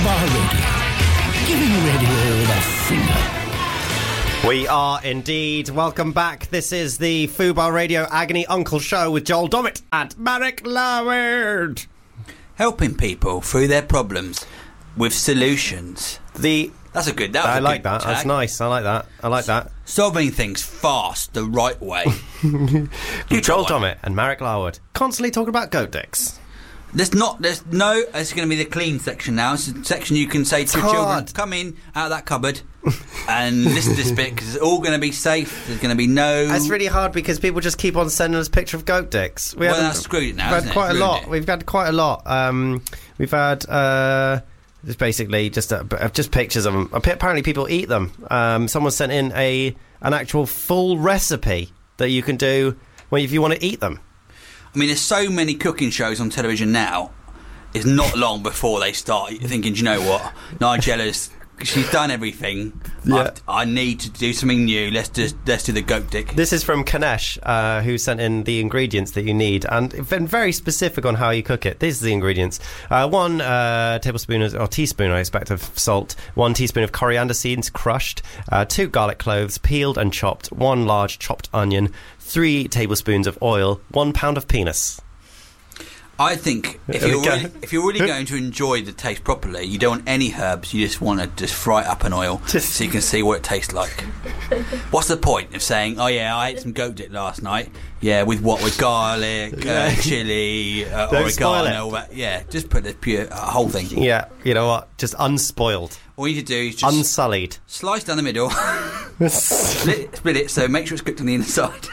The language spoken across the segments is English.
Fubar Radio. Giving radio the finger. We are indeed. Welcome back. This is the Fubar Radio Agony Uncle Show with Joel Dommett and Marek Laward. Helping people through their problems with solutions. That's a good. I like that. That's nice. I like that. Solving things fast, the right way. Joel Dommett and Marek Laward constantly talking about goat dicks. It's going to be the clean section now. It's a section you can say to your children, come in out of that cupboard and listen to this bit because it's all going to be safe. There's going to be no... It's really hard because people just keep on sending us picture of goat dicks. That's screwed it now, We've had quite a lot. We've had quite a lot. We've had... It's basically just pictures of them. Apparently people eat them. Someone sent in an actual full recipe that you can do if you want to eat them. I mean, there's so many cooking shows on television now. It's not long before they start thinking, do you know what? She's done everything. Yeah. I need to do something new. Let's do the goat dick. This is from Kanesh, who sent in the ingredients that you need and been very specific on how you cook it. These are the ingredients: 1 tablespoon or teaspoon, I expect, of salt, 1 teaspoon of coriander seeds crushed, 2 garlic cloves peeled and chopped, 1 large chopped onion, 3 tablespoons of oil, 1 pound of penis. I think if you're really going to enjoy the taste properly, you don't want any herbs. You just want to just fry it up in oil so you can see what it tastes like. What's the point of saying, "Oh yeah, I ate some goat dick last night"? Yeah, with garlic, chili, oregano, all that. Yeah, just put the whole thing. Yeah, you know what? Just unspoiled. All you need to do is just unsullied. Slice down the middle, split it. So make sure it's cooked on the inside.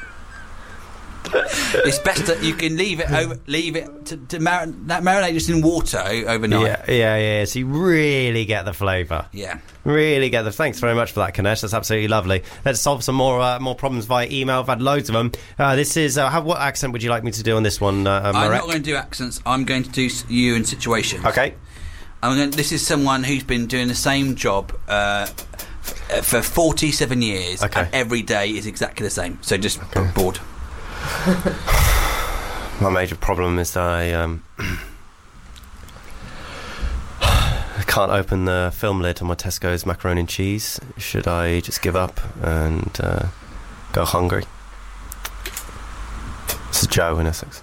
It's best that you can leave it to marinate just in water overnight. Yeah. So you really get the flavour. Yeah, really get the. Thanks very much for that, Kanesh. That's absolutely lovely. Let's solve some more problems via email. I've had loads of them. This is what accent would you like me to do on this one, Marek? I'm not going to do accents. I'm going to do you in situations. Okay. This is someone who's been doing the same job for 47 years. Okay. And every day is exactly the same. So just bored. My major problem is I can't open the film lid on my Tesco's macaroni and cheese. Should I just give up and go hungry? This is Joe in Essex.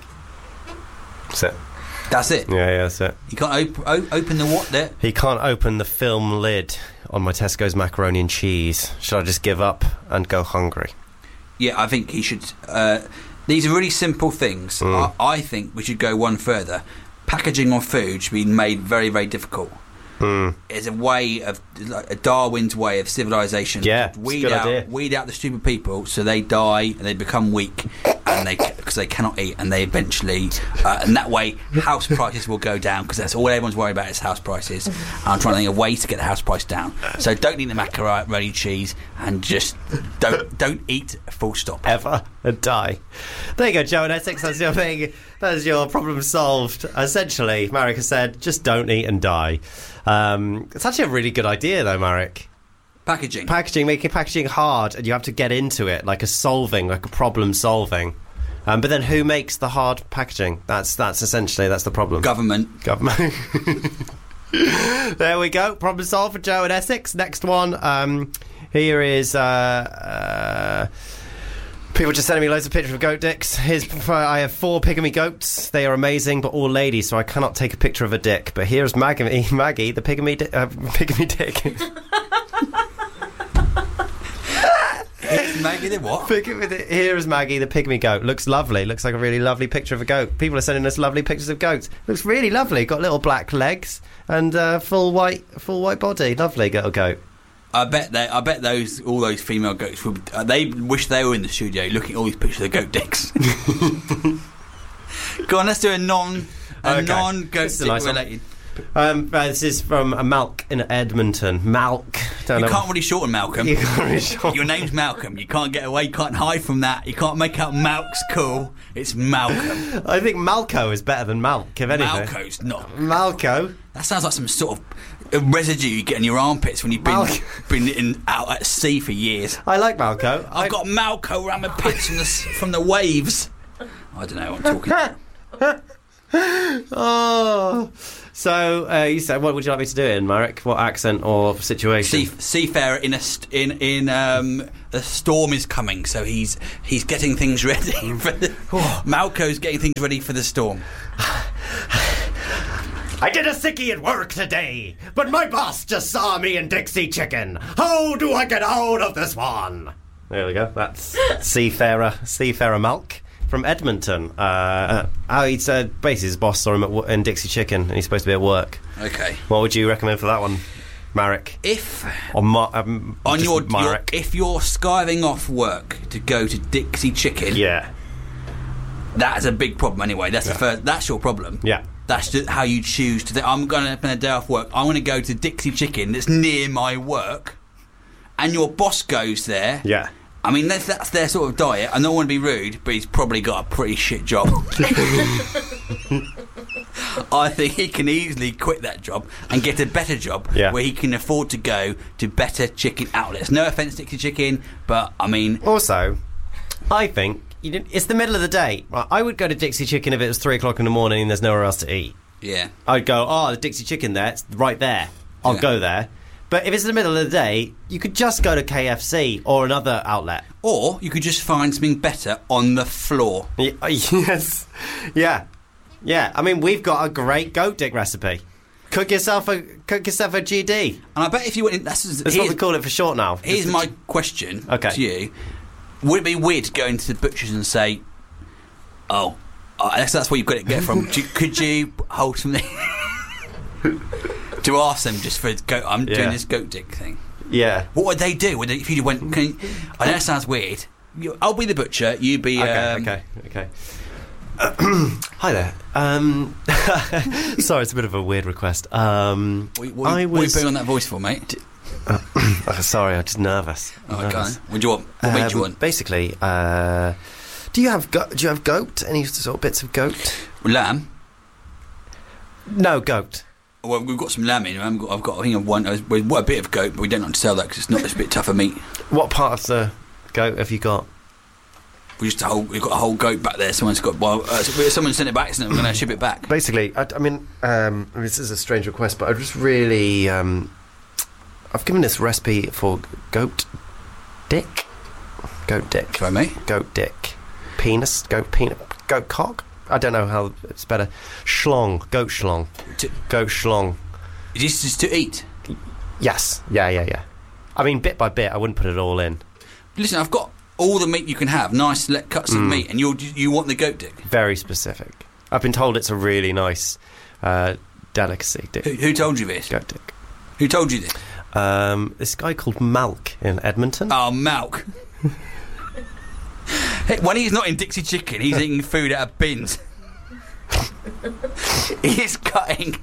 That's it? Yeah, that's it. You can't open the what there? He can't open the film lid on my Tesco's macaroni and cheese. Should I just give up and go hungry? Yeah, I think he should. These are really simple things. I think we should go one further. Packaging of food should be made very, very difficult. It's a way of a Darwin's way of civilization. Yeah, weed out the stupid people so they die and they become weak and because they cannot eat and they eventually and that way house prices will go down because that's all everyone's worried about is house prices. And I'm trying to think of a way to get the house price down. So don't eat the macaroni cheese and just don't eat full stop ever and die. There you go, Joe in Essex. That's your thing. That's your problem solved. Essentially, Marek has said, just don't eat and die. It's actually a really good idea, though, Marek. Packaging, making packaging hard, and you have to get into it like a problem solving. But then, who makes the hard packaging? That's essentially the problem. Government. There we go. Problem solved for Joe in Essex. Next one. Here is. People just sending me loads of pictures of goat dicks. I have 4 pygmy goats. They are amazing, but all ladies, so I cannot take a picture of a dick. But here's Maggie, the pygmy dick. Maggie the what? Here is Maggie, the pygmy goat. Looks lovely. Looks like a really lovely picture of a goat. People are sending us lovely pictures of goats. Looks really lovely. Got little black legs and full white body. Lovely little goat. I bet all those female goats would. They wish they were in the studio looking at all these pictures of goat dicks. Go on, let's do a non-goat dick related. This is from Malk in Edmonton. Malk. You can't really shorten Malcolm. You can't really shorten. Your name's Malcolm. You can't get away. You can't hide from that. You can't make out Malk's cool. It's Malcolm. I think Malco is better than Malk, if anything. Malco's not. Malco? That sounds like some sort of residue you get in your armpits when you've been out at sea for years. I like Malco. I've got Malco around my pits from the waves. I don't know what I'm talking about. Oh, So you said, what would you like me to do it in, Marek? What accent or situation? Seafarer in a storm is coming, so he's getting things ready. Malco's getting things ready for the storm. I did a sickie at work today, but my boss just saw me in Dixie Chicken. How do I get out of this one? There we go. That's Seafarer Malk from Edmonton. He said basically his boss saw him in Dixie Chicken, and he's supposed to be at work. Okay. What would you recommend for that one, Marek? If you're skiving off work to go to Dixie Chicken, yeah, that's a big problem anyway. That's your problem. Yeah. That's just how you choose to think, I'm going to spend a day off work, I'm going to go to Dixie Chicken that's near my work, and your boss goes there. Yeah. I mean, that's their sort of diet. I don't want to be rude, but he's probably got a pretty shit job. I think he can easily quit that job and get a better job where he can afford to go to better chicken outlets. No offence, Dixie Chicken, but, I mean... Also, I think... it's the middle of the day. I would go to Dixie Chicken if it was 3 o'clock in the morning and there's nowhere else to eat. Yeah. I'd go, the Dixie Chicken there, it's right there. I'll go there. But if it's in the middle of the day, you could just go to KFC or another outlet. Or you could just find something better on the floor. Yes. Yeah. Yeah. I mean, we've got a great goat dick recipe. Cook yourself a GD. And I bet if you went in... That's what we call it for short now. Here's my question to you. Would it be weird to go into the butcher's and say, that's where you've got to get from. Could you hold something to ask them just for goat? I'm doing this goat dick thing. Yeah. What would they do? If you went, I know it sounds weird. I'll be the butcher. You be. Okay. Hi there. Sorry, it's a bit of a weird request. What are you putting on that voice for, mate? Sorry, I'm just nervous. Okay. What do you want? What meat do you want? Basically, do you have goat? Any sort of bits of goat? Lamb? No, goat. Well, we've got some lamb in. I think I've one. We've got a bit of goat, but we don't like to sell that because it's a bit tougher meat. What part of the goat have you got? We've got a whole goat back there. Someone sent it back, so we're going to ship it back. Basically, I mean, this is a strange request, but I just really, I've given this recipe for goat dick. Goat dick. Try me. Goat dick. Penis. Goat cock. I don't know how it's better. Schlong. Goat schlong. Goat schlong. Is this just to eat? Yes. Yeah. I mean, bit by bit, I wouldn't put it all in. Listen, I've got all the meat you can have, nice select cuts of meat, and you want the goat dick. Very specific. I've been told it's a really nice delicacy. Dick. Who told you this? Goat dick. Who told you this? This guy called Malk in Edmonton. Oh, Malk. Hey, when he's not in Dixie Chicken, he's eating food out of bins. He's cutting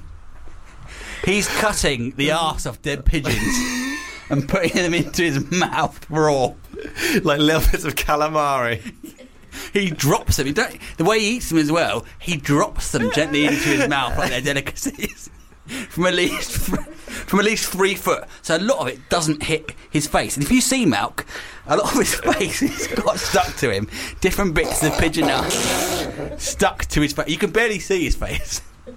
the arse of dead pigeons and putting them into his mouth raw. Like little bits of calamari. He drops them. The way he eats them as well, he drops them gently into his mouth like they're delicacies. From at least 3 foot, so a lot of it doesn't hit his face. And if you see Malk, a lot of his face has got stuck to him. Different bits of pigeon are stuck to his face. You can barely see his face.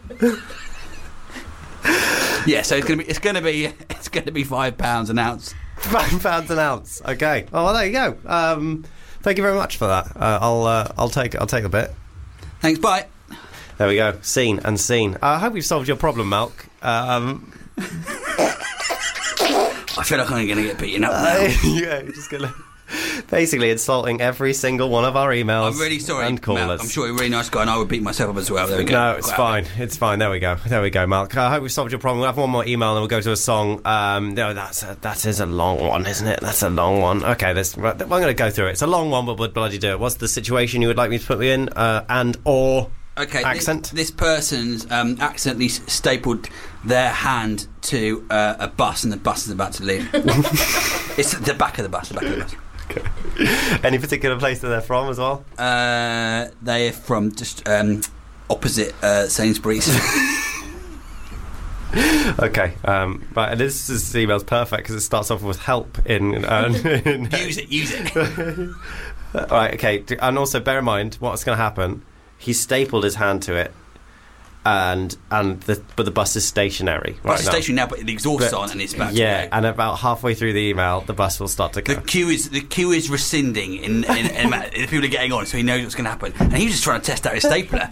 Yeah, so it's gonna be £5 an ounce. £5 an ounce. Okay. Oh, well, there you go. Thank you very much for that. I'll take a bit. Thanks. Bye. There we go. Seen and seen. I hope we've solved your problem, Malk. I feel like I'm going to get beaten up now. Yeah, you're just going to... Basically insulting every single one of our emails. I'm really sorry, and callers. Malk. I'm sure you're a really nice guy, and I would beat myself up as well. There we go. No, it's fine. It's fine. There we go, Malk. I hope we've solved your problem. We'll have one more email, and then we'll go to a song. No, that is a long one, isn't it? That's a long one. Okay, I'm going to go through it. It's a long one, but we'll bloody do it. What's the situation you would like me to put me in? And/or accent? This person's accidentally stapled their hand to a bus, and the bus is about to leave. It's the back of the bus. Okay. Any particular place that they're from as well? They're from just opposite Sainsbury's. Okay, right, and this email's perfect because it starts off with help in use it. Right, okay, and also bear in mind what's going to happen. He stapled his hand to it, but the bus is stationary. The bus is stationary now, but the exhaust's on and it's about to go. And about halfway through the email, the bus will start to go. The queue is rescinding in the people are getting on, so he knows what's going to happen. And he was just trying to test out his stapler,